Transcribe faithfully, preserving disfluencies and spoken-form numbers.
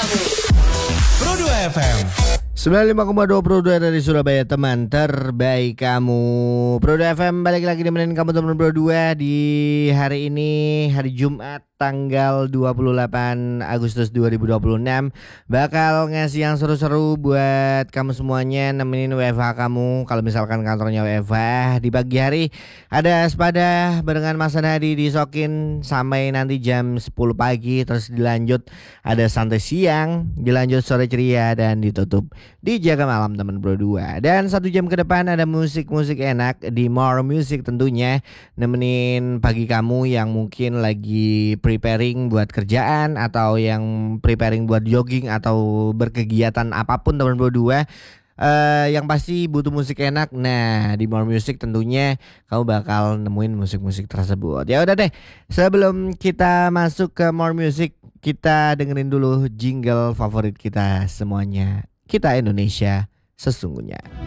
kamu. Pro dua F M sembilan puluh lima koma dua Pro dua dari Surabaya, teman terbaik kamu. Pro dua F M balik lagi nemenin kamu teman Pro dua di hari ini, hari Jumat tanggal dua puluh delapan Agustus dua ribu dua puluh enam. Bakal ngasih yang seru-seru buat kamu semuanya, nemenin W F H kamu. Kalau misalkan kantornya W F H di pagi hari ada Sepada barengan Mas Hadi di Sokin sampai nanti jam sepuluh pagi. Terus dilanjut ada Santai Siang, dilanjut Sore Ceria, dan ditutup di Jaga Malam teman Pro dua. Dan satu jam ke depan ada musik-musik enak di More Music tentunya, nemenin pagi kamu yang mungkin lagi preparing buat kerjaan atau yang preparing buat jogging atau berkegiatan apapun teman Pro dua. Uh, yang pasti butuh musik enak. Nah, di More Music tentunya kamu bakal nemuin musik-musik tersebut. Ya udah deh, sebelum kita masuk ke More Music, kita dengerin dulu jingle favorit kita semuanya. Kita Indonesia sesungguhnya.